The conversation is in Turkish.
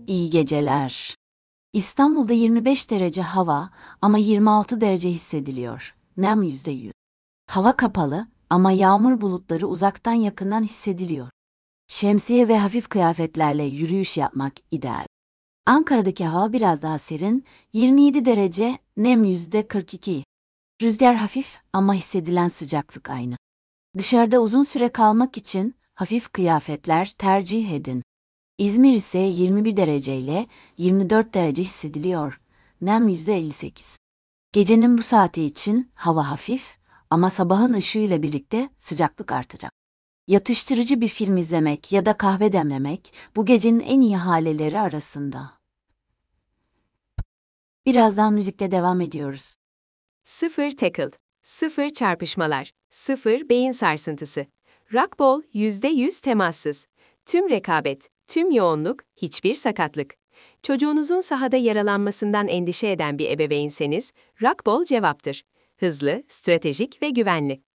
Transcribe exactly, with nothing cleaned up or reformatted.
İyi geceler. İstanbul'da yirmi beş derece hava ama yirmi altı derece hissediliyor. Nem yüzde yüz. Hava kapalı ama yağmur bulutları uzaktan yakından hissediliyor. Şemsiye ve hafif kıyafetlerle yürüyüş yapmak ideal. Ankara'daki hava biraz daha serin, yirmi yedi derece, nem yüzde kırk iki. Rüzgar hafif ama hissedilen sıcaklık aynı. Dışarıda uzun süre kalmak için hafif kıyafetler tercih edin. İzmir ise yirmi bir dereceyle yirmi dört derece hissediliyor. Nem yüzde elli sekiz. Gecenin bu saati için hava hafif ama sabahın ışığıyla birlikte sıcaklık artacak. Yatıştırıcı bir film izlemek ya da kahve demlemek bu gecenin en iyi haleleri arasında. Birazdan müzikle devam ediyoruz. Sıfır tackle, sıfır çarpışmalar, sıfır beyin sarsıntısı. Rockball yüzde yüz temassız. Tüm rekabet, tüm yoğunluk, hiçbir sakatlık. Çocuğunuzun sahada yaralanmasından endişe eden bir ebeveynseniz, Rockball cevaptır. Hızlı, stratejik ve güvenli.